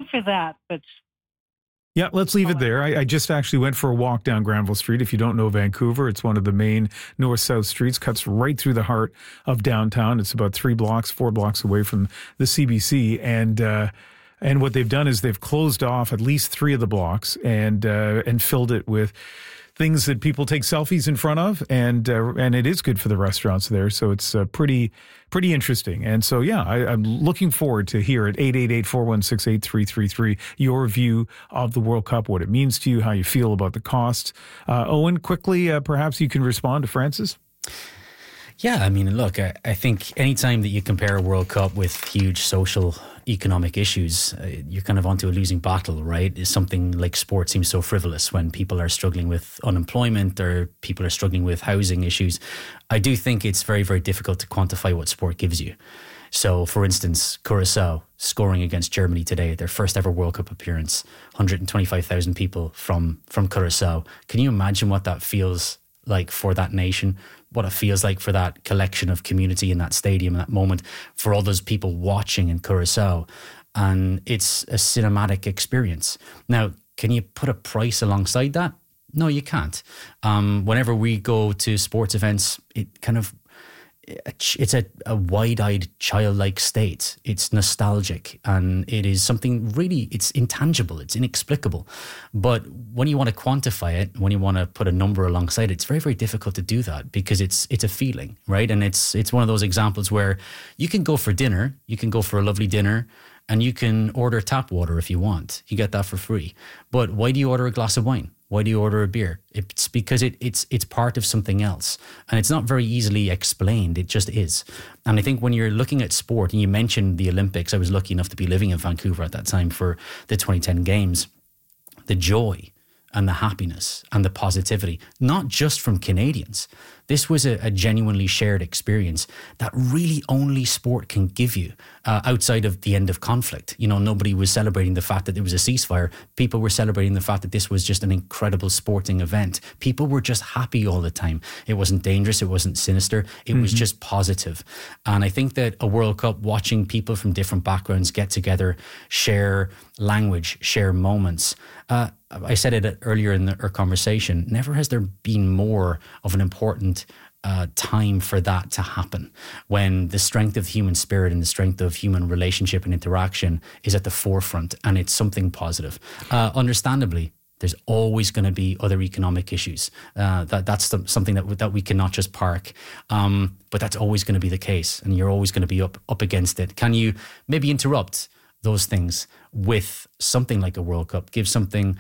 for that, but... Yeah, let's leave it there. I just actually went for a walk down Granville Street. If you don't know Vancouver, it's one of the main north-south streets, cuts right through the heart of downtown. It's about 4 blocks away from the CBC. And what they've done is they've closed off at least 3 of the blocks and filled it with things that people take selfies in front of, and it is good for the restaurants there. So it's pretty interesting. And so, yeah, I'm looking forward to hear at 888-416-8333 your view of the World Cup, what it means to you, how you feel about the costs. Owen, quickly, perhaps you can respond to Francis. Yeah, I mean, look, I think anytime that you compare a World Cup with huge social, economic issues, you're kind of onto a losing battle, right? Something like sport seems so frivolous when people are struggling with unemployment or people are struggling with housing issues. I do think it's very, very difficult to quantify what sport gives you. So, for instance, Curaçao scoring against Germany today, their first ever World Cup appearance, 125,000 people from Curaçao. Can you imagine what that feels like for that nation, what it feels like for that collection of community in that stadium in that moment, for all those people watching in Curaçao? And it's a cinematic experience. Now, can you put a price alongside that? No, you can't. Whenever we go to sports events, it's a wide-eyed, childlike state. It's nostalgic, and it is something really, it's intangible, it's inexplicable. But when you want to quantify it, when you want to put a number alongside it, it's very, very difficult to do that because it's a feeling, right? And it's one of those examples where you can go for dinner, you can go for a lovely dinner, and you can order tap water if you want. You get that for free. But why do you order a glass of wine? Why do you order a beer? It's because it's part of something else. And it's not very easily explained. It just is. And I think when you're looking at sport, and you mentioned the Olympics, I was lucky enough to be living in Vancouver at that time for the 2010 Games. The joy and the happiness and the positivity, not just from Canadians. This was a genuinely shared experience that really only sport can give you outside of the end of conflict. You know, nobody was celebrating the fact that there was a ceasefire. People were celebrating the fact that this was just an incredible sporting event. People were just happy all the time. It wasn't dangerous. It wasn't sinister. It was just positive. And I think that a World Cup, watching people from different backgrounds get together, share language, share moments. I said it earlier in our conversation, never has there been more of an important time for that to happen, when the strength of human spirit and the strength of human relationship and interaction is at the forefront, and it's something positive. Understandably, there's always going to be other economic issues. That's something that we cannot just park. But that's always going to be the case, and you're always going to be up against it. Can you maybe interrupt those things with something like a World Cup? Give something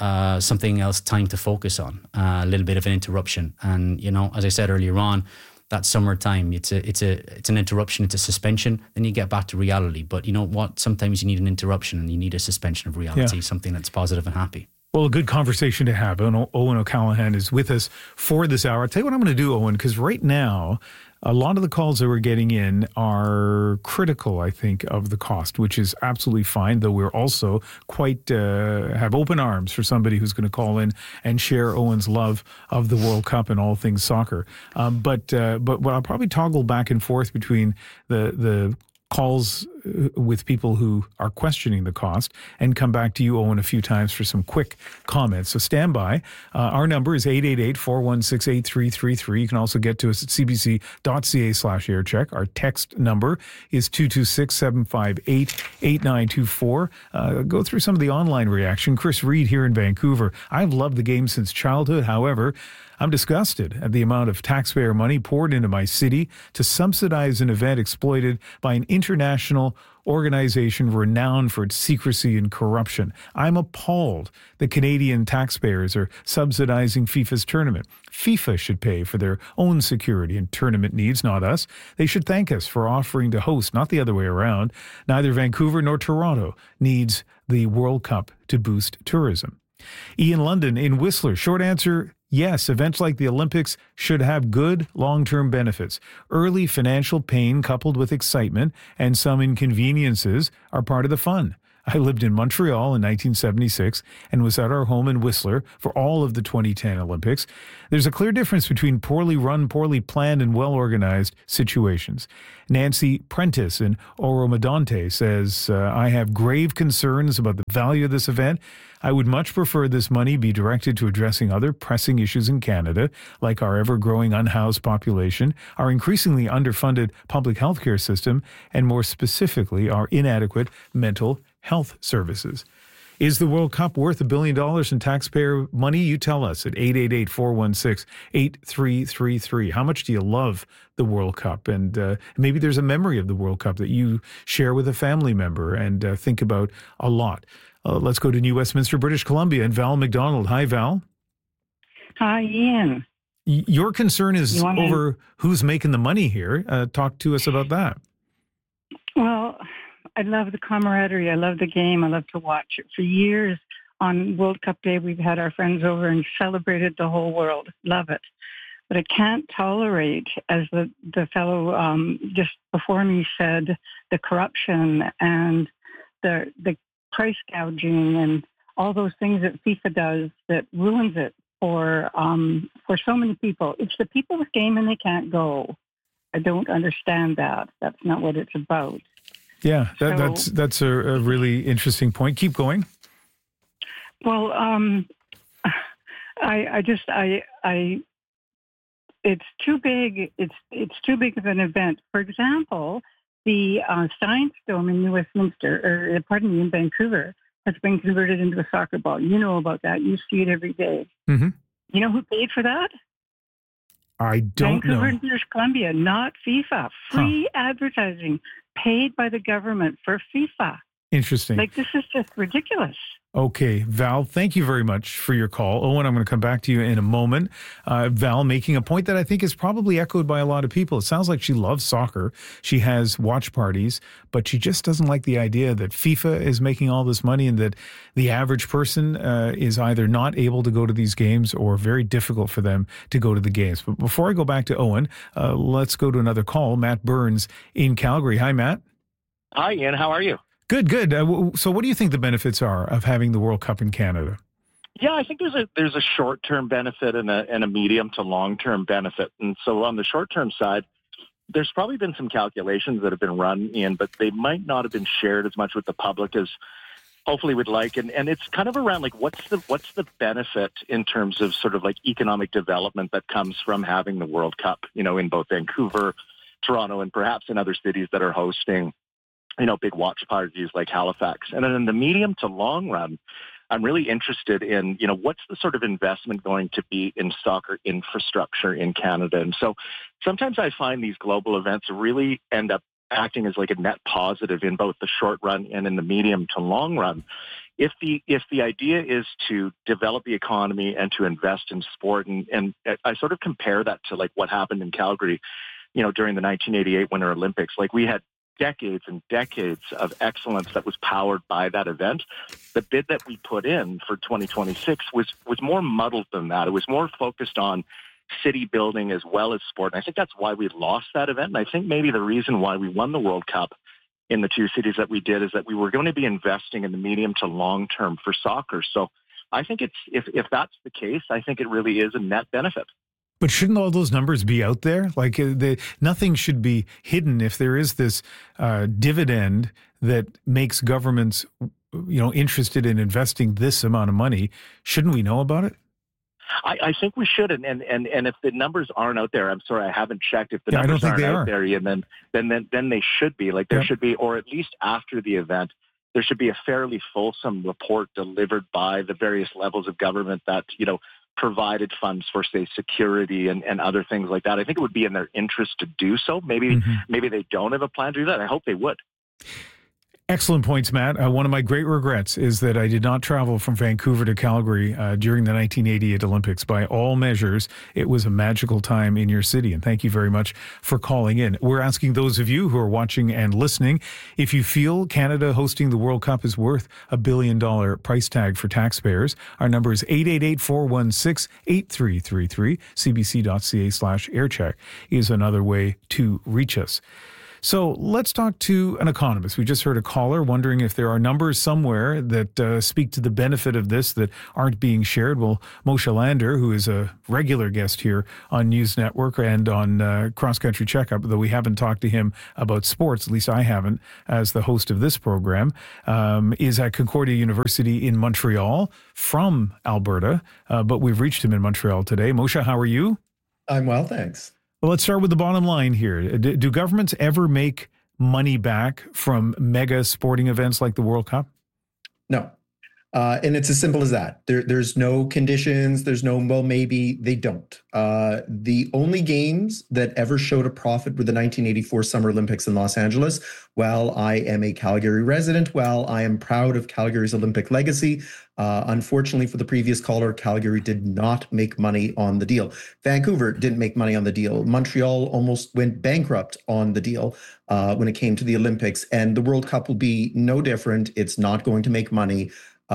else time to focus on, a little bit of an interruption. And, you know, as I said earlier on, that summertime, it's an interruption, it's a suspension, then you get back to reality. But you know what? Sometimes you need an interruption and you need a suspension of reality, something that's positive and happy. Well, a good conversation to have. Owen O'Callaghan is with us for this hour. I'll tell you what I'm going to do, Owen, because right now, a lot of the calls that we're getting in are critical, I think, of the cost, which is absolutely fine, though we're also quite have open arms for somebody who's going to call in and share Owen's love of the World Cup and all things soccer. But I'll probably toggle back and forth between the calls with people who are questioning the cost and come back to you, Owen, a few times for some quick comments. So stand by. Our number is 888-416-8333. You can also get to us at cbc.ca/aircheck. Our text number is 226-758-8924. Go through some of the online reaction. Chris Reed here in Vancouver. I've loved the game since childhood. However, I'm disgusted at the amount of taxpayer money poured into my city to subsidize an event exploited by an international organization renowned for its secrecy and corruption. I'm appalled that Canadian taxpayers are subsidizing FIFA's tournament. FIFA should pay for their own security and tournament needs, not us. They should thank us for offering to host, not the other way around. Neither Vancouver nor Toronto needs the World Cup to boost tourism. Ian London in Whistler. Short answer, yes, events like the Olympics should have good long-term benefits. Early financial pain coupled with excitement and some inconveniences are part of the fun. I lived in Montreal in 1976 and was at our home in Whistler for all of the 2010 Olympics. There's a clear difference between poorly run, poorly planned, and well-organized situations. Nancy Prentice in Oro-Medonte says, I have grave concerns about the value of this event. I would much prefer this money be directed to addressing other pressing issues in Canada, like our ever-growing unhoused population, our increasingly underfunded public health care system, and more specifically, our inadequate mental health services. Is the World Cup worth $1 billion in taxpayer money? You tell us at 888-416-8333. How much do you love the World Cup? And maybe there's a memory of the World Cup that you share with a family member and think about a lot. Let's go to New Westminster, British Columbia, and Val McDonald. Hi, Val. Hi, Ian. Your concern is over who's making the money here. Talk to us about that. Well, I love the camaraderie. I love the game. I love to watch it. For years on World Cup Day, we've had our friends over and celebrated the whole world. Love it. But I can't tolerate, as the fellow just before me said, the corruption and the price gouging and all those things that FIFA does that ruins it for so many people. It's the people's game and they can't go. I don't understand that. That's not what it's about. Yeah, that's a really interesting point. Keep going. Well, it's too big. It's too big of an event. For example, the Science Dome in New Westminster, in Vancouver, has been converted into a soccer ball. You know about that. You see it every day. Mm-hmm. You know who paid for that? I don't know. Vancouver and British Columbia, not FIFA. Free advertising paid by the government for FIFA. Interesting. Like, this is just ridiculous. Okay, Val, thank you very much for your call. Owen, I'm going to come back to you in a moment. Val making a point that I think is probably echoed by a lot of people. It sounds like she loves soccer. She has watch parties, but she just doesn't like the idea that FIFA is making all this money and that the average person is either not able to go to these games or very difficult for them to go to the games. But before I go back to Owen, let's go to another call. Matt Burns in Calgary. Hi, Matt. Hi, Ian. How are you? Good, good. So what do you think the benefits are of having the World Cup in Canada? Yeah, I think there's a short-term benefit and a medium to long-term benefit. And so on the short-term side, there's probably been some calculations that have been run, Ian, but they might not have been shared as much with the public as hopefully we'd like. And it's kind of around like what's the benefit in terms of sort of like economic development that comes from having the World Cup, in both Vancouver, Toronto, and perhaps in other cities that are hosting big watch parties like Halifax. And then in the medium to long run, I'm really interested in, what's the sort of investment going to be in soccer infrastructure in Canada? And so sometimes I find these global events really end up acting as like a net positive in both the short run and in the medium to long run. If the idea is to develop the economy and to invest in sport, and I sort of compare that to like what happened in Calgary, during the 1988 Winter Olympics, like we had decades and decades of excellence that was powered by that event. The bid that we put in for 2026 was more muddled than that. It was more focused on city building as well as sport. And I think that's why we lost that event. And I think maybe the reason why we won the World Cup in the two cities that we did is that we were going to be investing in the medium to long term for soccer. So I think if that's the case, I think it really is a net benefit. But shouldn't all those numbers be out there? Like nothing should be hidden. If there is this dividend that makes governments, interested in investing this amount of money, shouldn't we know about it? I think we should. And if the numbers aren't out there, I'm sorry, I haven't checked. If the numbers aren't out there, and then they should be. Like there should be, or at least after the event, there should be a fairly fulsome report delivered by the various levels of government that, provided funds for, say, security and other things like that. I think it would be in their interest to do so. Maybe they don't have a plan to do that. I hope they would. Excellent points, Matt. One of my great regrets is that I did not travel from Vancouver to Calgary during the 1988 Olympics. By all measures, it was a magical time in your city, and thank you very much for calling in. We're asking those of you who are watching and listening, if you feel Canada hosting the World Cup is worth $1 billion price tag for taxpayers. Our number is 888-416-8333. cbc.ca/aircheck is another way to reach us. So let's talk to an economist. We just heard a caller wondering if there are numbers somewhere that speak to the benefit of this that aren't being shared. Well, Moshe Lander, who is a regular guest here on News Network and on Cross Country Checkup, though we haven't talked to him about sports, at least I haven't, as the host of this program, is at Concordia University in Montreal from Alberta. But we've reached him in Montreal today. Moshe, how are you? I'm well, thanks. Well, let's start with the bottom line here. Do governments ever make money back from mega sporting events like the World Cup? No. And it's as simple as that. There's no conditions. There's no, well, maybe they don't. The only games that ever showed a profit were the 1984 Summer Olympics in Los Angeles. While I am a Calgary resident, while I am proud of Calgary's Olympic legacy, unfortunately for the previous caller, Calgary did not make money on the deal. Vancouver didn't make money on the deal. Montreal almost went bankrupt on the deal when it came to the Olympics. And the World Cup will be no different. It's not going to make money.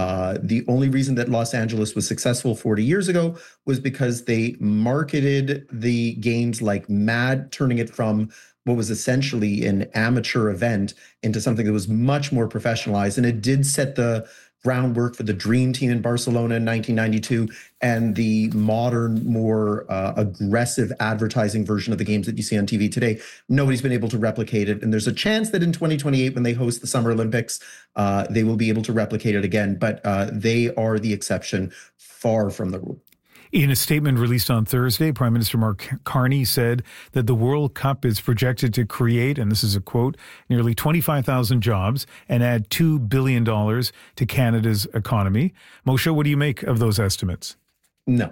The only reason that Los Angeles was successful 40 years ago was because they marketed the games like mad, turning it from what was essentially an amateur event into something that was much more professionalized. And it did set the groundwork for the Dream Team in Barcelona in 1992 and the modern, more aggressive advertising version of the games that you see on TV today. Nobody's been able to replicate it. And there's a chance that in 2028, when they host the Summer Olympics, they will be able to replicate it again. But they are the exception, far from the rule. In a statement released on Thursday, Prime Minister Mark Carney said that the World Cup is projected to create, and this is a quote, nearly 25,000 jobs and add $2 billion to Canada's economy. Moshe, what do you make of those estimates? No.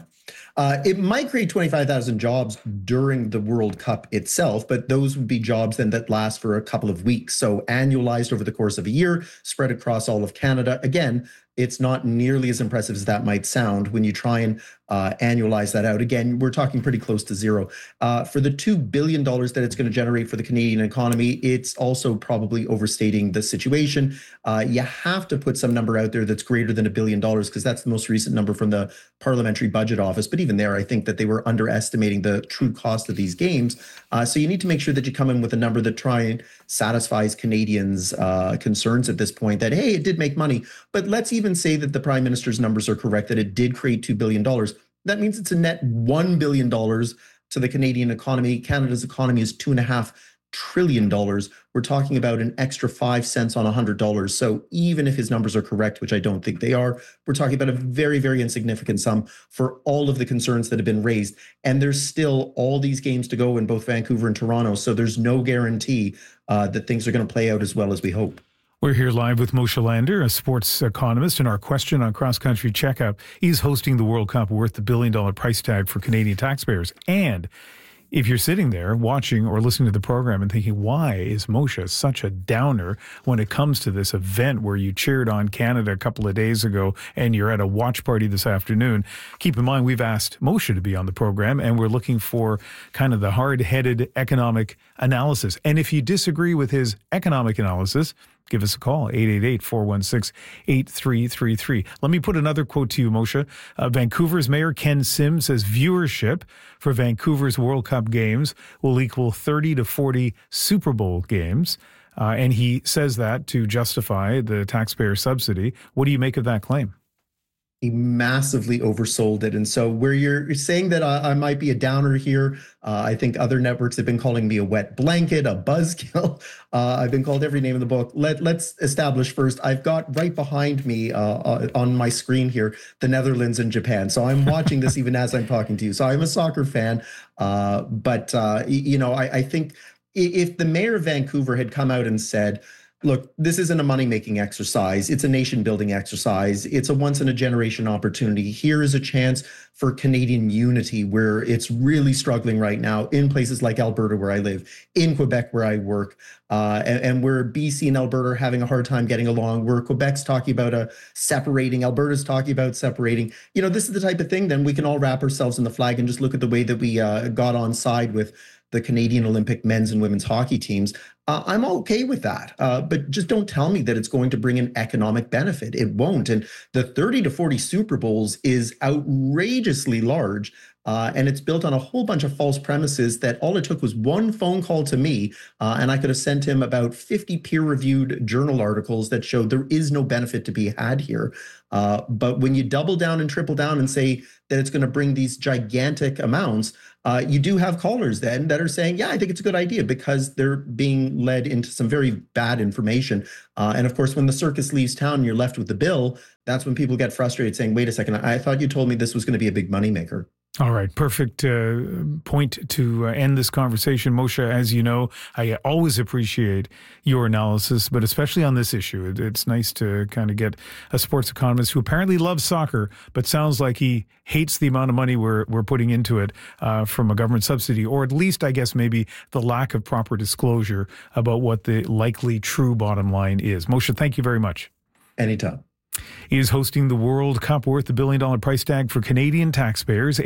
It might create 25,000 jobs during the World Cup itself, but those would be jobs then that last for a couple of weeks. So annualized over the course of a year, spread across all of Canada. Again, it's not nearly as impressive as that might sound when you try and annualize that out. Again, we're talking pretty close to zero. For the $2 billion that it's going to generate for the Canadian economy, it's also probably overstating the situation. You have to put some number out there that's greater than $1 billion because that's the most recent number from the Parliamentary Budget Office. But even there, I think that they were underestimating the true cost of these games. So you need to make sure that you come in with a number that try and satisfies Canadians' concerns at this point that, hey, it did make money. But let's even say that the Prime Minister's numbers are correct, that it did create $2 billion. That means it's a net $1 billion to the Canadian economy. Canada's economy is $2.5 trillion. We're talking about an extra 5 cents on $100. So even if his numbers are correct, which I don't think they are, we're talking about a very, very insignificant sum for all of the concerns that have been raised. And there's still all these games to go in both Vancouver and Toronto. So there's no guarantee that things are going to play out as well as we hope. We're here live with Moshe Lander, a sports economist, and our question on Cross Country Checkup. He's hosting the World Cup worth the $1 billion price tag for Canadian taxpayers. And if you're sitting there watching or listening to the program and thinking, why is Moshe such a downer when it comes to this event where you cheered on Canada a couple of days ago and you're at a watch party this afternoon? Keep in mind, we've asked Moshe to be on the program and we're looking for kind of the hard-headed economic analysis. And if you disagree with his economic analysis, give us a call, 888-416-8333. Let me put another quote to you, Moshe. Vancouver's Mayor Ken Sim says viewership for Vancouver's World Cup games will equal 30 to 40 Super Bowl games. And he says that to justify the taxpayer subsidy. What do you make of that claim? He massively oversold it. And so where you're saying that I might be a downer here, I think other networks have been calling me a wet blanket, a buzzkill. I've been called every name in the book. Let's establish first, I've got right behind me on my screen here, the Netherlands and Japan. So I'm watching this even as I'm talking to you. So I'm a soccer fan. But I think if the mayor of Vancouver had come out and said, look, this isn't a money-making exercise. It's a nation-building exercise. It's a once-in-a-generation opportunity. Here is a chance for Canadian unity where it's really struggling right now in places like Alberta, where I live, in Quebec, where I work, and where BC and Alberta are having a hard time getting along, where Quebec's talking about separating, Alberta's talking about separating. This is the type of thing, then we can all wrap ourselves in the flag and just look at the way that we got on side with the Canadian Olympic men's and women's hockey teams. I'm okay with that, but just don't tell me that it's going to bring an economic benefit. It won't. And the 30 to 40 Super Bowls is outrageously large And it's built on a whole bunch of false premises that all it took was one phone call to me, and I could have sent him about 50 peer-reviewed journal articles that showed there is no benefit to be had here. But when you double down and triple down and say that it's going to bring these gigantic amounts, you do have callers then that are saying, yeah, I think it's a good idea, because they're being led into some very bad information. And of course, when the circus leaves town and you're left with the bill, that's when people get frustrated saying, wait a second, I thought you told me this was going to be a big moneymaker. All right. Perfect point to end this conversation. Moshe, as you know, I always appreciate your analysis, but especially on this issue. It's nice to kind of get a sports economist who apparently loves soccer, but sounds like he hates the amount of money we're putting into it from a government subsidy, or at least, I guess, maybe the lack of proper disclosure about what the likely true bottom line is. Moshe, thank you very much. Anytime. He is hosting the World Cup worth the $1 billion price tag for Canadian taxpayers.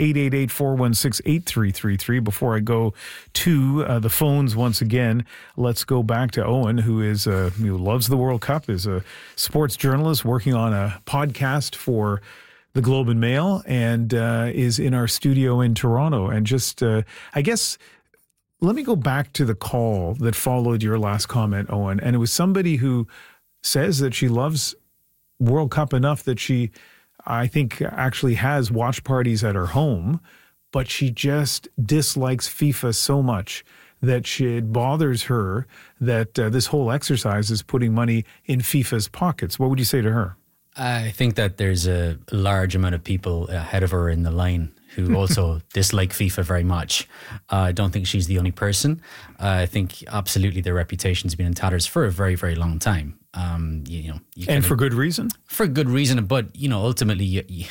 888-416-8333. Before I go to the phones once again, let's go back to Owen, who loves the World Cup, is a sports journalist working on a podcast for the Globe and Mail, and is in our studio in Toronto. And just, I guess, let me go back to the call that followed your last comment, Owen. And it was somebody who says that she loves World Cup enough that she, I think, actually has watch parties at her home, but she just dislikes FIFA so much that it bothers her that this whole exercise is putting money in FIFA's pockets. What would you say to her? I think that there's a large amount of people ahead of her in the line who also dislike FIFA very much. I don't think she's the only person. I think absolutely their reputation's been in tatters for a very, very long time. And for good reason? For good reason, but, ultimately,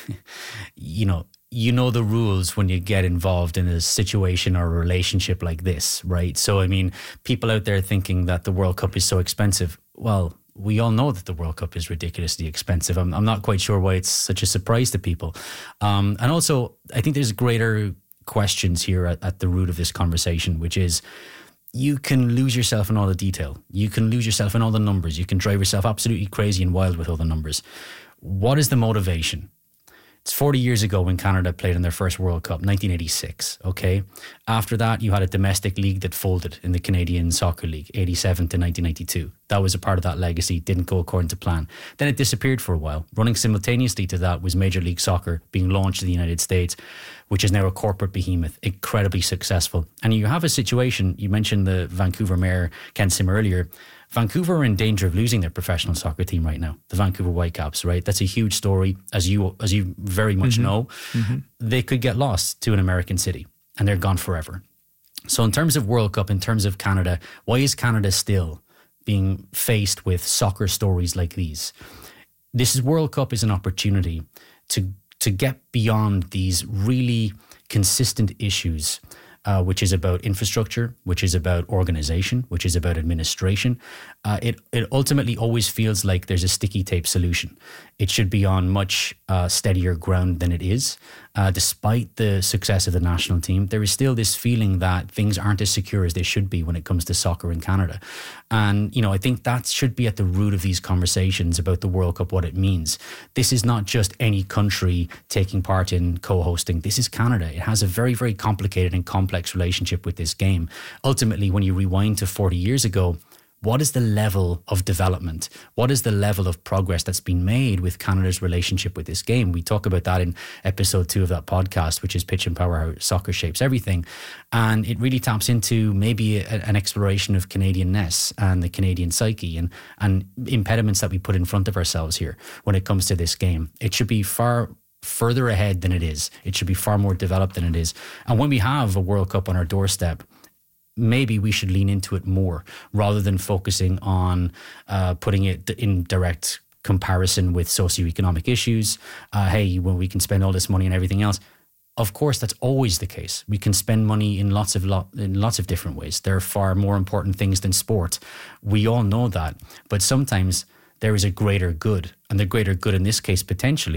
you know the rules when you get involved in a situation or a relationship like this, right? So, I mean, people out there thinking that the World Cup is so expensive, well, we all know that the World Cup is ridiculously expensive. I'm not quite sure why it's such a surprise to people. And also, I think there's greater questions here at the root of this conversation, which is, you can lose yourself in all the detail. You can lose yourself in all the numbers. You can drive yourself absolutely crazy and wild with all the numbers. What is the motivation? It's 40 years ago when Canada played in their first World Cup, 1986, okay? After that, you had a domestic league that folded in the Canadian Soccer League, 87 to 1992. That was a part of that legacy, didn't go according to plan. Then it disappeared for a while. Running simultaneously to that was Major League Soccer being launched in the United States, which is now a corporate behemoth, incredibly successful. And you have a situation, you mentioned the Vancouver Mayor, Ken Sim, earlier. Vancouver are in danger of losing their professional soccer team right now, the Vancouver Whitecaps, right? That's a huge story, as you very much know. Mm-hmm. They could get lost to an American city, and they're gone forever. So in terms of World Cup, in terms of Canada, why is Canada still being faced with soccer stories like these? This World Cup is an opportunity to get beyond these really consistent issues, which is about infrastructure, which is about organization, which is about administration. It ultimately always feels like there's a sticky tape solution. It should be on much steadier ground than it is. Despite the success of the national team, there is still this feeling that things aren't as secure as they should be when it comes to soccer in Canada. And, I think that should be at the root of these conversations about the World Cup, what it means. This is not just any country taking part in co-hosting. This is Canada. It has a very, very complicated and complex relationship with this game. Ultimately, when you rewind to 40 years ago, what is the level of development? What is the level of progress that's been made with Canada's relationship with this game? We talk about that in episode 2 of that podcast, which is Pitch and Power, How Soccer Shapes Everything. And it really taps into maybe an exploration of Canadianness and the Canadian psyche and impediments that we put in front of ourselves here when it comes to this game. It should be far further ahead than it is. It should be far more developed than it is. And when we have a World Cup on our doorstep, maybe we should lean into it more rather than focusing on putting it in direct comparison with socioeconomic issues. When we can spend all this money and everything else. Of course, that's always the case. We can spend money in lots of different ways. There are far more important things than sport. We all know that. But sometimes there is a greater good. And the greater good in this case, potentially,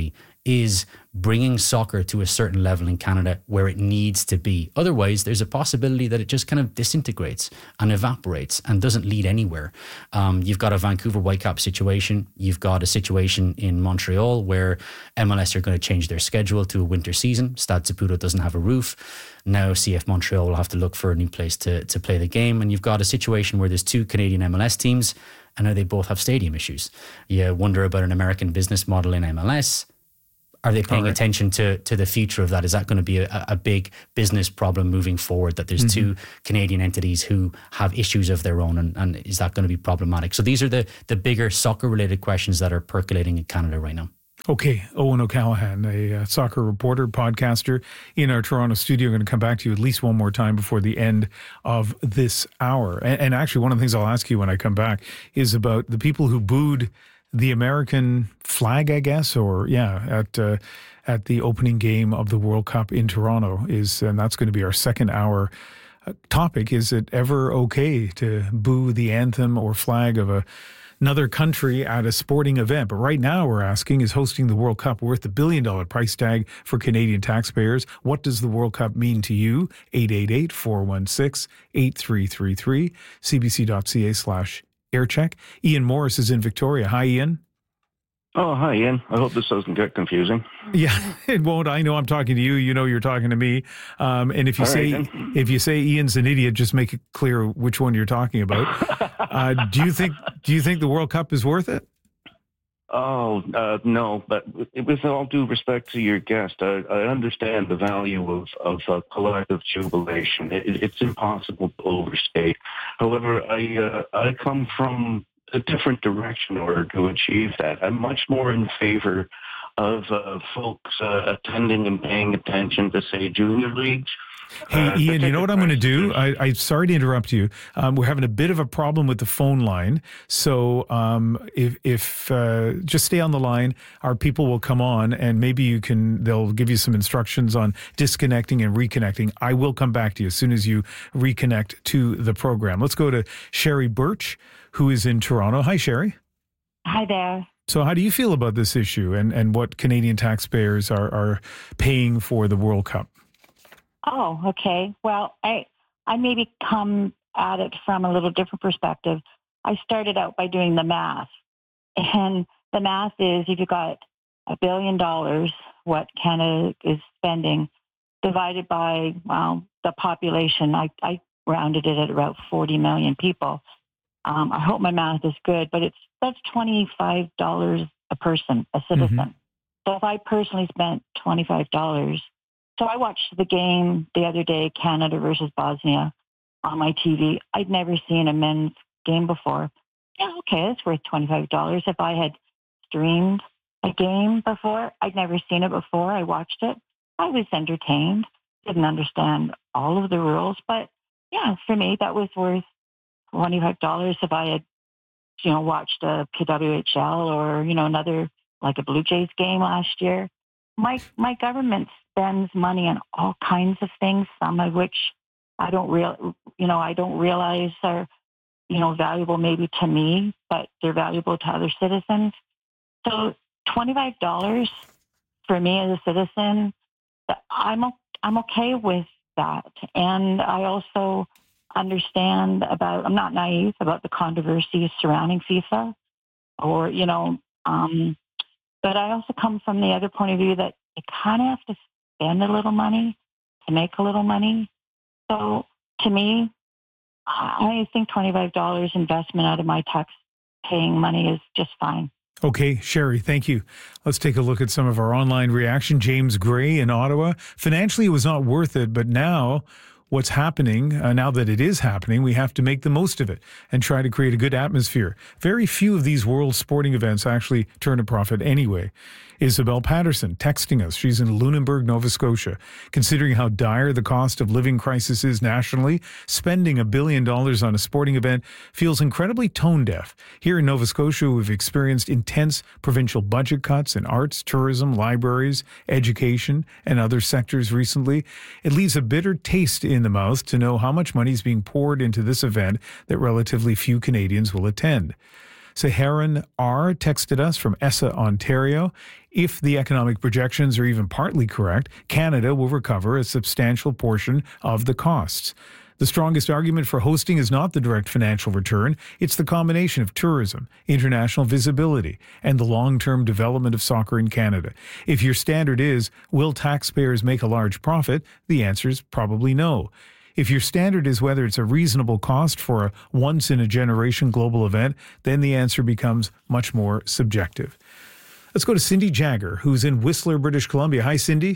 is bringing soccer to a certain level in Canada where it needs to be. Otherwise, there's a possibility that it just kind of disintegrates and evaporates and doesn't lead anywhere. You've got a Vancouver Whitecaps situation. You've got a situation in Montreal where MLS are going to change their schedule to a winter season. Stade Saputo doesn't have a roof. Now CF Montreal will have to look for a new place to play the game. And you've got a situation where there's two Canadian MLS teams, and now they both have stadium issues. You wonder about an American business model in MLS. Are they paying attention to the future of that? Is that going to be a big business problem moving forward, that there's two Canadian entities who have issues of their own, and is that going to be problematic? So these are the bigger soccer-related questions that are percolating in Canada right now. Okay, Owen O'Callaghan, a soccer reporter, podcaster in our Toronto studio. I'm going to come back to you at least one more time before the end of this hour. And actually, one of the things I'll ask you when I come back is about the people who booed the American flag, I guess, or at the opening game of the World Cup in Toronto, and that's going to be our second hour topic. Is it ever okay to boo the anthem or flag of another country at a sporting event? But right now we're asking, is hosting the World Cup worth the $1 billion price tag for Canadian taxpayers? What does the World Cup mean to you? 888-416-8333, cbc.ca/aircheck. Ian Morris is in Victoria. Hi, Ian. Oh, hi, Ian. I hope this doesn't get confusing. Yeah, it won't. I know I'm talking to you. You know you're talking to me. And if you say Ian's an idiot, just make it clear which one you're talking about. Do you think the World Cup is worth it? Oh, no. But with all due respect to your guest, I understand the value of collective jubilation. It's impossible to overstate. However, I come from a different direction in order to achieve that. I'm much more in favor of folks attending and paying attention to, say, junior leagues. Hey, Ian, you know what I'm going to do? I'm sorry to interrupt you. We're having a bit of a problem with the phone line. So if just stay on the line, our people will come on and maybe they'll give you some instructions on disconnecting and reconnecting. I will come back to you as soon as you reconnect to the program. Let's go to Sherry Birch, who is in Toronto. Hi, Sherry. Hi there. So how do you feel about this issue and what Canadian taxpayers are paying for the World Cup? Oh, okay. Well, I maybe come at it from a little different perspective. I started out by doing the math. And the math is if you got $1 billion, what Canada is spending, divided by, the population, I rounded it at about 40 million people. I hope my math is good, but that's $25 a person, a citizen. Mm-hmm. So if I personally spent $25, so I watched the game the other day, Canada versus Bosnia, on my TV. I'd never seen a men's game before. Yeah, okay, that's worth $25. If I had streamed a game before, I'd never seen it before. I watched it. I was entertained. Didn't understand all of the rules, but yeah, for me, that was worth $25 if I had, watched a PWHL or, another, like a Blue Jays game last year. My government spends money on all kinds of things, some of which I don't realize are, valuable maybe to me, but they're valuable to other citizens. So $25 for me as a citizen, I'm okay with that. And I also understand I'm not naive about the controversies surrounding FIFA or, but I also come from the other point of view that you kind of have to spend a little money to make a little money. So to me, I think $25 investment out of my tax-paying money is just fine. Okay, Sherry, thank you. Let's take a look at some of our online reaction. James Gray in Ottawa. Financially, it was not worth it, but now what's happening, now that it is happening, we have to make the most of it and try to create a good atmosphere. Very few of these world sporting events actually turn a profit anyway. Isabel Patterson texting us. She's in Lunenburg, Nova Scotia. Considering how dire the cost of living crisis is nationally, spending $1 billion on a sporting event feels incredibly tone deaf. Here in Nova Scotia, we've experienced intense provincial budget cuts in arts, tourism, libraries, education, and other sectors recently. It leaves a bitter taste in the mouth to know how much money is being poured into this event that relatively few Canadians will attend. Saharan R texted us from Essa, Ontario. If the economic projections are even partly correct, Canada will recover a substantial portion of the costs. The strongest argument for hosting is not the direct financial return, it's the combination of tourism, international visibility, and the long-term development of soccer in Canada. If your standard is, will taxpayers make a large profit? The answer is probably no. If your standard is whether it's a reasonable cost for a once-in-a-generation global event, then the answer becomes much more subjective. Let's go to Cindy Jagger, who's in Whistler, British Columbia. Hi, Cindy.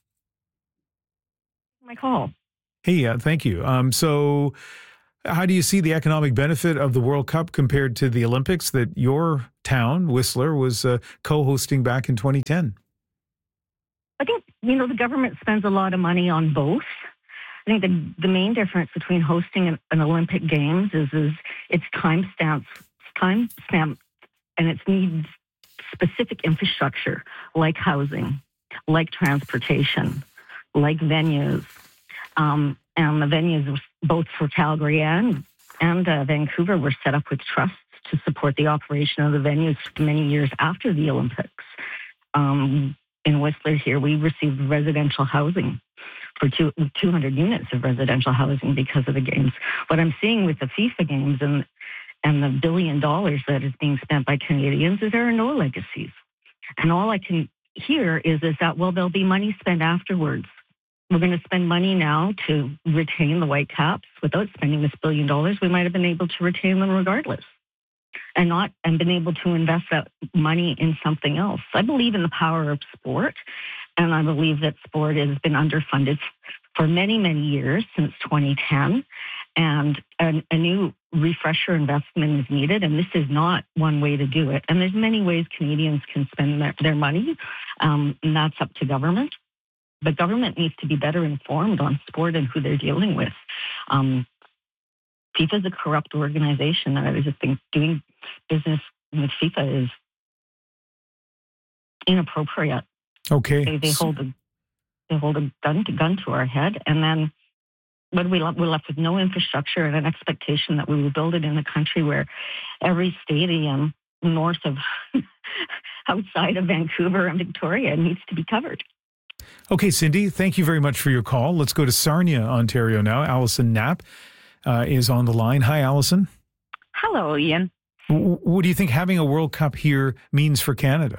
My call. Hey, thank you. So how do you see the economic benefit of the World Cup compared to the Olympics that your town, Whistler, was co-hosting back in 2010? I think, the government spends a lot of money on both. I think the main difference between hosting an Olympic Games is its time stamp, and it needs specific infrastructure like housing, like transportation, like venues. And the venues, both for Calgary and Vancouver, were set up with trusts to support the operation of the venues for many years after the Olympics. In Whistler here, we received residential housing for 200 units of residential housing because of the games. What I'm seeing with the FIFA games and the $1 billion that is being spent by Canadians is there are no legacies. And all I can hear is that, well, there'll be money spent afterwards. We're going to spend money now to retain the Whitecaps. Without spending this $1 billion, we might have been able to retain them regardless and been able to invest that money in something else. I believe in the power of sport, and I believe that sport has been underfunded for many, many years, since 2010, and a new refresher investment is needed, and this is not one way to do it. And there's many ways Canadians can spend their money, and that's up to government. But government needs to be better informed on sport and who they're dealing with. FIFA is a corrupt organization, and I just think doing business with FIFA is inappropriate. Okay. They hold a gun to our head, and then we're left with no infrastructure and an expectation that we will build it in a country where every stadium north of outside of Vancouver and Victoria needs to be covered. Okay, Cindy, thank you very much for your call. Let's go to Sarnia, Ontario now. Allison Knapp is on the line. Hi, Allison. Hello, Ian. What do you think having a World Cup here means for Canada?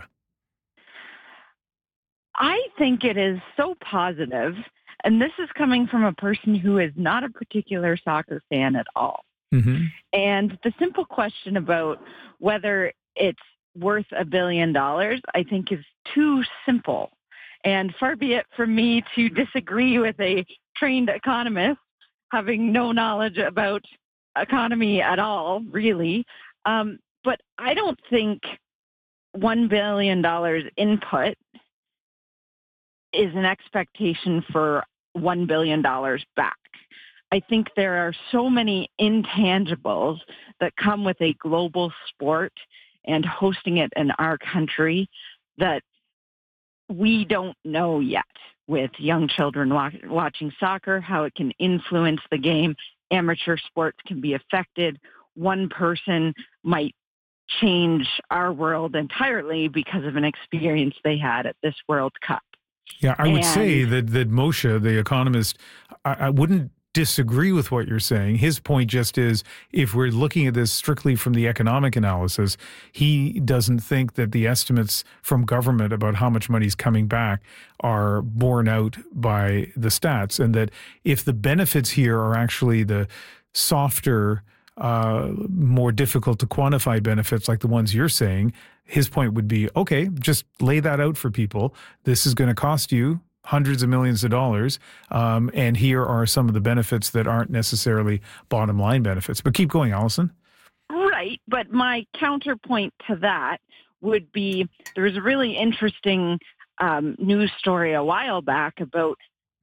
I think it is so positive, and this is coming from a person who is not a particular soccer fan at all. Mm-hmm. And the simple question about whether it's worth $1 billion, I think, is too simple. And far be it from me to disagree with a trained economist, having no knowledge about economy at all, really. But I don't think $1 billion input is an expectation for $1 billion back. I think there are so many intangibles that come with a global sport and hosting it in our country that we don't know yet, with young children watching soccer, how it can influence the game. Amateur sports can be affected. One person might change our world entirely because of an experience they had at this World Cup. Yeah, I would say that Moshe, the economist, I wouldn't disagree with what you're saying. His point just is, if we're looking at this strictly from the economic analysis, he doesn't think that the estimates from government about how much money is coming back are borne out by the stats, and that if the benefits here are actually the softer, more difficult to quantify benefits like the ones you're saying, his point would be, okay, just lay that out for people. This is going to cost you hundreds of millions of dollars, and here are some of the benefits that aren't necessarily bottom line benefits. But keep going, Allison. Right, but my counterpoint to that would be, there was a really interesting news story a while back about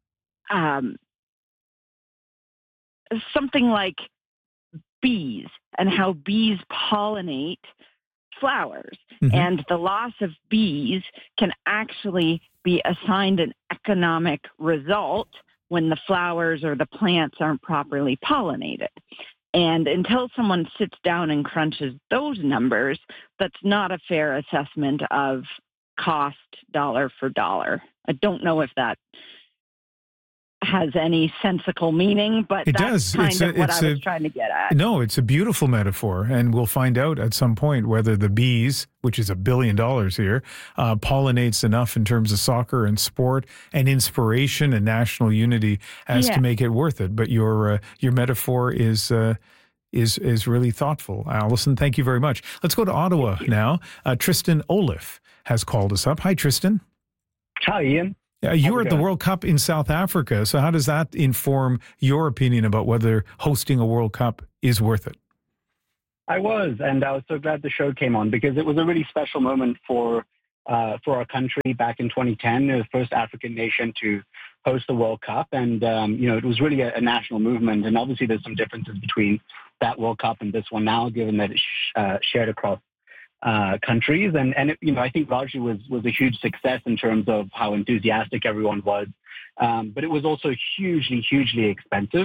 something like bees and how bees pollinate flowers. Mm-hmm. And the loss of bees can actually be assigned an economic result when the flowers or the plants aren't properly pollinated. And until someone sits down and crunches those numbers, that's not a fair assessment of cost dollar for dollar. I don't know if that has any sensical meaning, but it that's does. kind of what I was trying to get at. No, it's a beautiful metaphor, and we'll find out at some point whether the bees, which is $1 billion here, pollinates enough in terms of soccer and sport and inspiration and national unity as to make it worth it. But your metaphor is really thoughtful. Allison, thank you very much. Let's go to Ottawa now. Tristan Olaf has called us up. Hi, Tristan. Hi, Ian. You were at the World Cup in South Africa. So how does that inform your opinion about whether hosting a World Cup is worth it? I was, and I was so glad the show came on because it was a really special moment for our country back in 2010, the first African nation to host the World Cup. And, it was really a national movement. And obviously there's some differences between that World Cup and this one now, given that it's shared across countries. And it, I think largely was a huge success in terms of how enthusiastic everyone was. But it was also hugely expensive.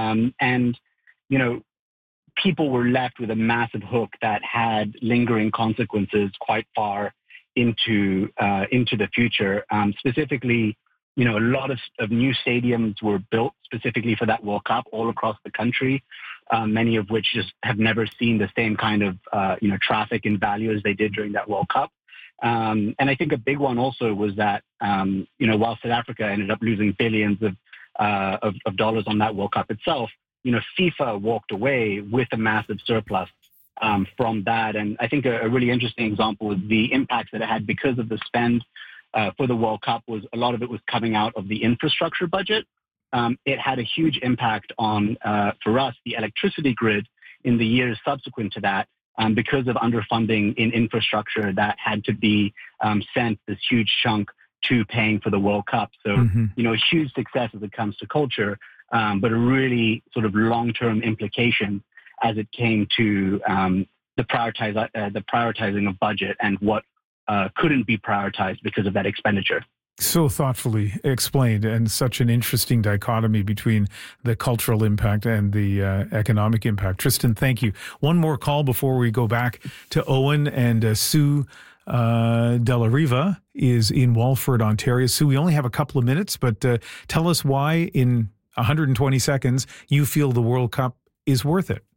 People were left with a massive hook that had lingering consequences quite far into the future. Specifically, a lot of new stadiums were built specifically for that World Cup all across the country, many of which just have never seen the same kind of traffic and value as they did during that World Cup. And I think a big one also was that while South Africa ended up losing billions of dollars on that World Cup itself, FIFA walked away with a massive surplus from that. And I think a really interesting example was the impacts that it had because of the spend for the World Cup. Was a lot of it was coming out of the infrastructure budget. It had a huge impact on, for us, the electricity grid in the years subsequent to that, because of underfunding in infrastructure that had to be sent this huge chunk to paying for the World Cup. So, a huge success as it comes to culture, but a really sort of long-term implication as it came to the prioritizing of budget and what couldn't be prioritized because of that expenditure. So thoughtfully explained, and such an interesting dichotomy between the cultural impact and the economic impact. Tristan, thank you. One more call before we go back to Owen, and Sue Della Riva is in Walford, Ontario. Sue, we only have a couple of minutes, but tell us why in 120 seconds you feel the World Cup is worth it.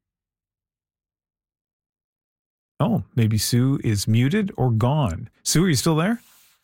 Oh, maybe Sue is muted or gone. Sue, are you still there?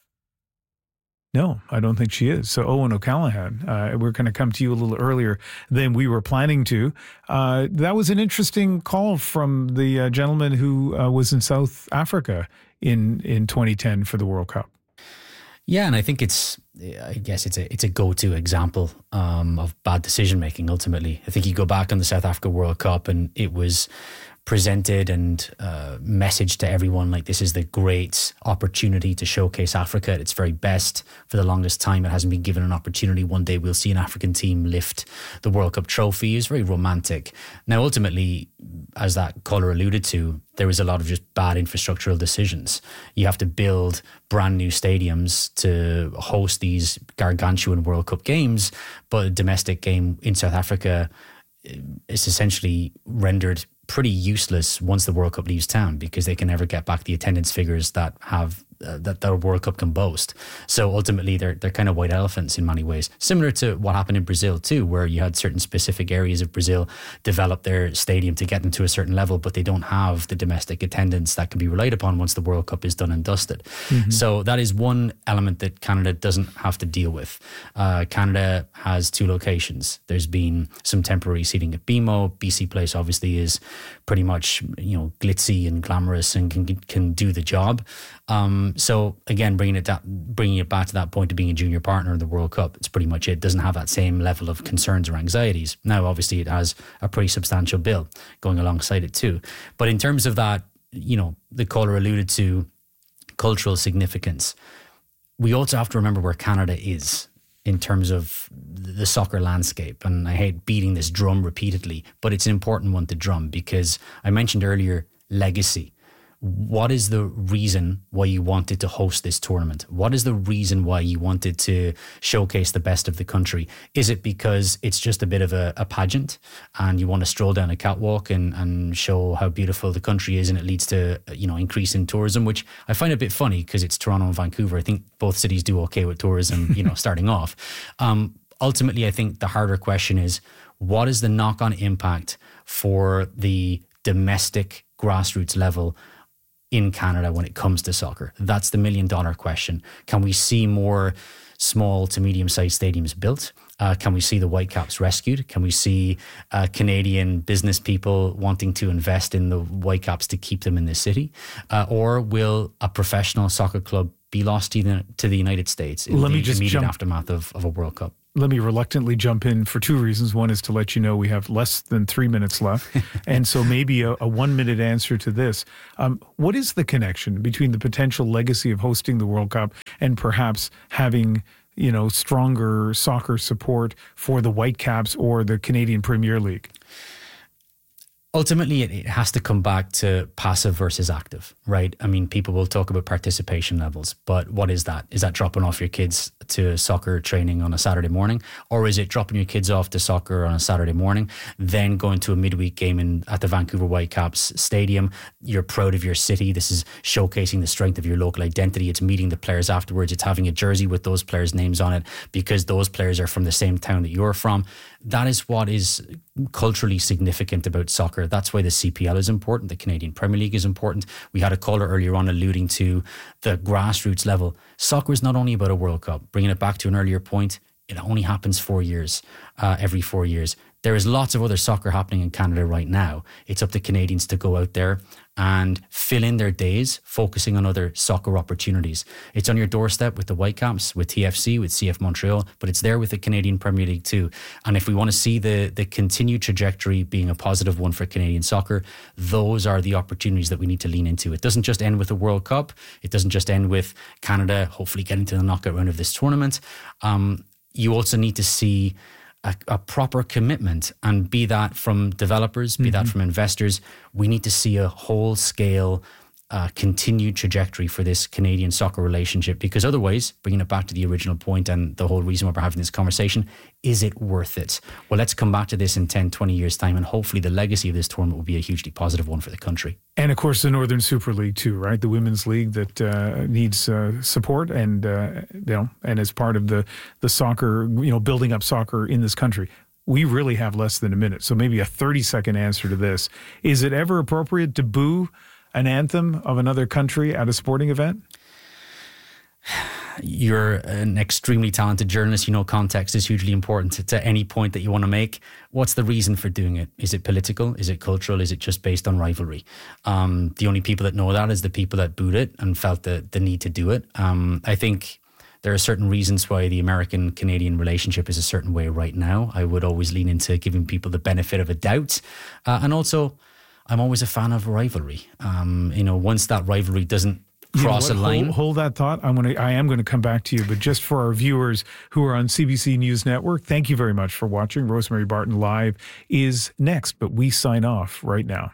No, I don't think she is. So Owen O'Callaghan, we're going to come to you a little earlier than we were planning to. That was an interesting call from the gentleman who was in South Africa in 2010 for the World Cup. Yeah, and I think it's a go-to example of bad decision making. Ultimately, I think you go back on the South Africa World Cup, and it was presented and messaged to everyone like this is the great opportunity to showcase Africa at its very best. For the longest time, it hasn't been given an opportunity. One day we'll see an African team lift the World Cup trophy. It's very romantic. Now, ultimately, as that caller alluded to, there was a lot of just bad infrastructural decisions. You have to build brand new stadiums to host these gargantuan World Cup games, but a domestic game in South Africa is essentially rendered pretty useless once the World Cup leaves town, because they can never get back the attendance figures that have that a World Cup can boast. So ultimately, they're kind of white elephants in many ways. Similar to what happened in Brazil too, where you had certain specific areas of Brazil develop their stadium to get them to a certain level, but they don't have the domestic attendance that can be relied upon once the World Cup is done and dusted. So that is one element that Canada doesn't have to deal with. Canada has two locations. There's been some temporary seating at BMO. BC Place obviously is pretty much glitzy and glamorous and can do the job. So again, bringing it back to that point of being a junior partner in the World Cup, it's pretty much it. Doesn't have that same level of concerns or anxieties. Now, obviously, it has a pretty substantial bill going alongside it too. But in terms of that, the caller alluded to cultural significance. We also have to remember where Canada is in terms of the soccer landscape. And I hate beating this drum repeatedly, but it's an important one to drum because I mentioned earlier legacy. what is the reason why you wanted to host this tournament? What is the reason why you wanted to showcase the best of the country? Is it because it's just a bit of a pageant and you want to stroll down a catwalk and show how beautiful the country is, and it leads to, increase in tourism, which I find a bit funny because it's Toronto and Vancouver. I think both cities do okay with tourism, starting off. Ultimately, I think the harder question is, what is the knock-on impact for the domestic grassroots level in Canada when it comes to soccer? That's the $1 million question. Can we see more small to medium-sized stadiums built? Can we see the Whitecaps rescued? Can we see Canadian business people wanting to invest in the Whitecaps to keep them in the city? Or will a professional soccer club be lost to the United States in the immediate aftermath of a World Cup? Let me reluctantly jump in for two reasons. One is to let you know we have less than 3 minutes left. And so maybe a 1 minute answer to this. What is the connection between the potential legacy of hosting the World Cup and perhaps having, stronger soccer support for the Whitecaps or the Canadian Premier League? Ultimately, it has to come back to passive versus active, right? I mean, people will talk about participation levels, but what is that? Is that dropping off your kids to soccer training on a Saturday morning? Or is it dropping your kids off to soccer on a Saturday morning, then going to a midweek game at the Vancouver Whitecaps stadium? You're proud of your city. This is showcasing the strength of your local identity. It's meeting the players afterwards. It's having a jersey with those players' names on it because those players are from the same town that you're from. That is what is culturally significant about soccer. That's why the CPL is important. The Canadian Premier League is important. We had a caller earlier on alluding to the grassroots level. Soccer is not only about a World Cup. Bringing it back to an earlier point, it only happens 4 years, every 4 years. There is lots of other soccer happening in Canada right now. It's up to Canadians to go out there and fill in their days focusing on other soccer opportunities. It's on your doorstep with the Whitecaps, with TFC, with CF Montreal, but it's there with the Canadian Premier League too. And if we want to see the continued trajectory being a positive one for Canadian soccer, those are the opportunities that we need to lean into. It doesn't just end with the World Cup. It doesn't just end with Canada hopefully getting to the knockout round of this tournament. You also need to see a proper commitment, and be that from developers, be that from investors. We need to see a whole scale continued trajectory for this Canadian soccer relationship, because otherwise, bringing it back to the original point and the whole reason why we're having this conversation, is it worth it? Well, let's come back to this in 10, 20 years time, and hopefully the legacy of this tournament will be a hugely positive one for the country. And of course, the Northern Super League too, right? The women's league that needs support, and and as part of the soccer, building up soccer in this country. We really have less than a minute, so maybe a 30-second answer to this: is it ever appropriate to boo an anthem of another country at a sporting event? You're an extremely talented journalist. Context is hugely important to any point that you want to make. What's the reason for doing it? Is it political? Is it cultural? Is it just based on rivalry? The only people that know that is the people that booed it and felt the need to do it. I think there are certain reasons why the American-Canadian relationship is a certain way right now. I would always lean into giving people the benefit of a doubt. And also, I'm always a fan of rivalry. Once that rivalry doesn't cross a line. Hold that thought. I am going to come back to you, but just for our viewers who are on CBC News Network, thank you very much for watching. Rosemary Barton Live is next, but we sign off right now.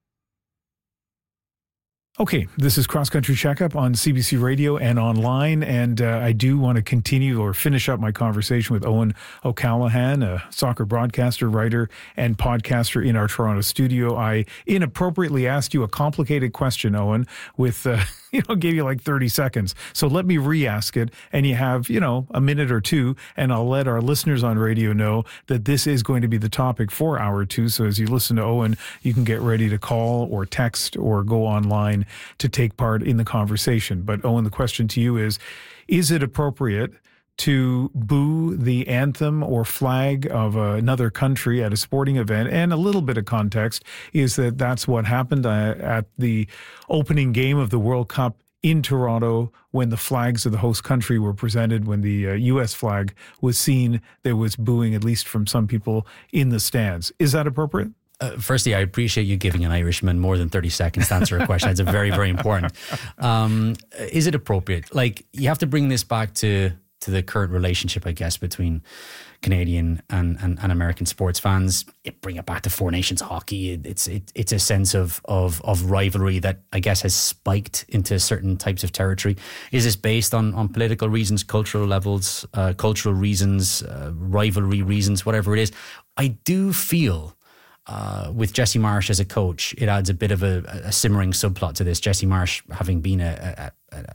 Okay, this is Cross Country Checkup on CBC Radio and online, and I do want to continue or finish up my conversation with Owen O'Callaghan, a soccer broadcaster, writer, and podcaster in our Toronto studio. I inappropriately asked you a complicated question, Owen, with, gave you like 30 seconds. So let me re-ask it, and you have, a minute or two, and I'll let our listeners on radio know that this is going to be the topic for hour 2. So as you listen to Owen, you can get ready to call or text or go online to take part in the conversation. But Owen, the question to you is it appropriate to boo the anthem or flag of another country at a sporting event? And a little bit of context is that's what happened at the opening game of the World Cup in Toronto when the flags of the host country were presented. When the U.S. flag was seen, there was booing, at least from some people in the stands. Is that appropriate? Firstly, I appreciate you giving an Irishman more than 30 seconds to answer a question. It's very, very important. Is it appropriate? You have to bring this back to to the current relationship, I guess, between Canadian and American sports fans. Bring it back to Four Nations hockey. It's a sense of rivalry that I guess has spiked into certain types of territory. Is this based on political reasons, cultural levels, cultural reasons, rivalry reasons, whatever it is? I do feel with Jesse Marsch as a coach, it adds a bit of a simmering subplot to this. Jesse Marsch, having been a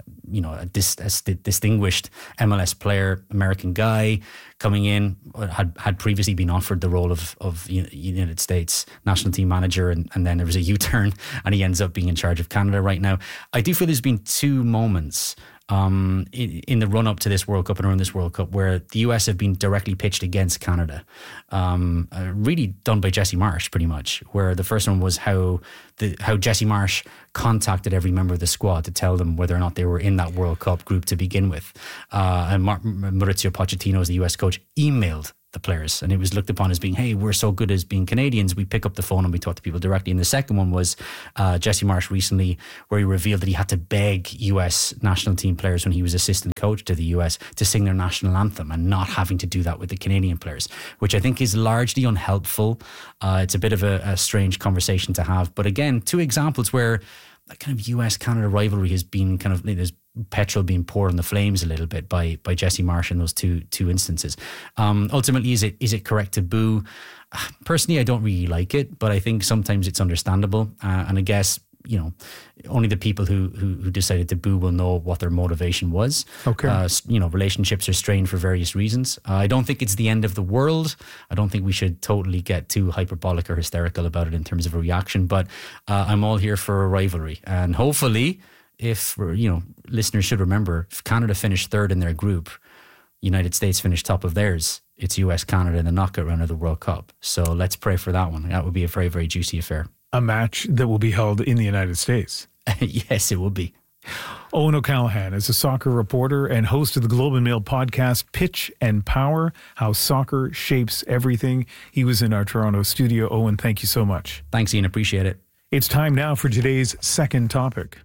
distinguished MLS player, American guy, coming in, had previously been offered the role of United States national team manager, and then there was a U-turn, and he ends up being in charge of Canada right now. I do feel there's been two moments in the run up to this World Cup and around this World Cup where the US have been directly pitched against Canada, really done by Jesse Marsch pretty much, where the first one was how Jesse Marsch contacted every member of the squad to tell them whether or not they were in that World Cup group to begin with. And Mauricio Pochettino, as the US coach, emailed the players, and it was looked upon as being, hey, we're so good as being Canadians, we pick up the phone and we talk to people directly. And the second one was Jesse Marsch recently, where he revealed that he had to beg US national team players when he was assistant coach to the US to sing their national anthem, and not having to do that with the Canadian players, which I think is largely unhelpful. It's a bit of a strange conversation to have. But again, two examples where that kind of US-Canada rivalry has been kind of, there's petrol being poured on the flames a little bit by Jesse Marsch in those two instances. Ultimately, is it correct to boo? Personally, I don't really like it, but I think sometimes it's understandable. And I guess, only the people who decided to boo will know what their motivation was. Okay. Relationships are strained for various reasons. I don't think it's the end of the world. I don't think we should totally get too hyperbolic or hysterical about it in terms of a reaction, but I'm all here for a rivalry. And hopefully, if, listeners should remember, if Canada finished third in their group, United States finished top of theirs, it's US-Canada in the knockout round of the World Cup. So let's pray for that one. That would be a very, very juicy affair. A match that will be held in the United States. Yes, it will be. Owen O'Callaghan is a soccer reporter and host of the Globe and Mail podcast, Pitch and Power, How Soccer Shapes Everything. He was in our Toronto studio. Owen, thank you so much. Thanks, Ian. Appreciate it. It's time now for today's second topic.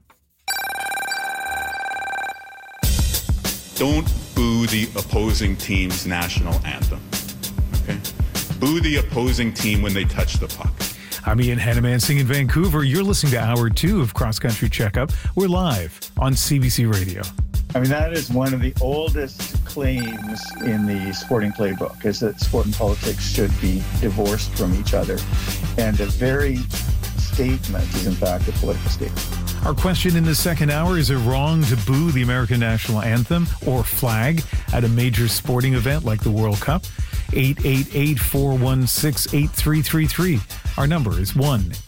Don't boo the opposing team's national anthem. Okay? Boo the opposing team when they touch the puck. I'm Ian Hannamansing in Vancouver. You're listening to Hour 2 of Cross Country Checkup. We're live on CBC Radio. I mean, that is one of the oldest claims in the sporting playbook, is that sport and politics should be divorced from each other. And the very statement is, in fact, a political statement. Our question in the second hour, is it wrong to boo the American national anthem or flag at a major sporting event like the World Cup? 888-416-8333. Our number is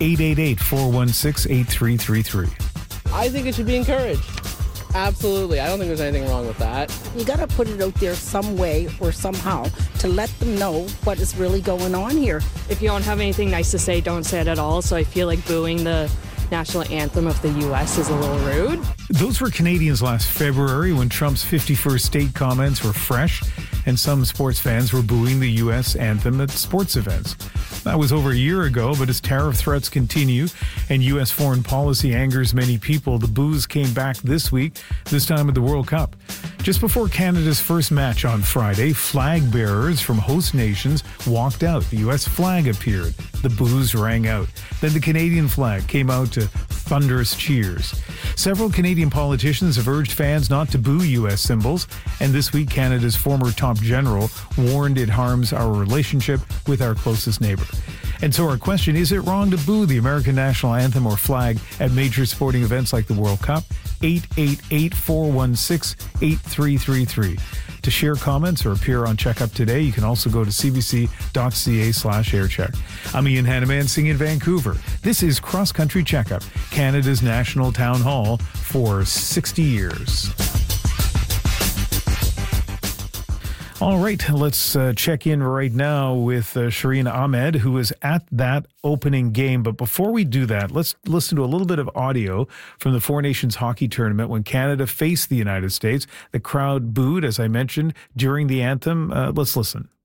1-888-416-8333. I think it should be encouraged. Absolutely. I don't think there's anything wrong with that. You got to put it out there some way or somehow to let them know what is really going on here. If you don't have anything nice to say, don't say it at all. So I feel like booing the national anthem of the U.S. is a little rude. Those were Canadians last February when Trump's 51st state comments were fresh, and some sports fans were booing the U.S. anthem at sports events. That was over a year ago, but as tariff threats continue and U.S. foreign policy angers many people, the boos came back this week, this time at the World Cup. Just before Canada's first match on Friday, flag bearers from host nations walked out. The U.S. flag appeared. The boos rang out. Then the Canadian flag came out to thunderous cheers. Several Canadian politicians have urged fans not to boo U.S. symbols, and this week Canada's former top general warned it harms our relationship with our closest neighbor. And so our question, is it wrong to boo the American national anthem or flag at major sporting events like the World Cup? 888-416-8333. To share comments or appear on Checkup today, you can also go to cbc.ca/aircheck. I'm Ian Hannamansing in Vancouver. This is Cross Country Checkup, Canada's national town hall for 60 years. All right, let's check in right now with Shireen Ahmed, who is at that opening game. But before we do that, let's listen to a little bit of audio from the Four Nations hockey tournament when Canada faced the United States. The crowd booed, as I mentioned, during the anthem. Let's listen.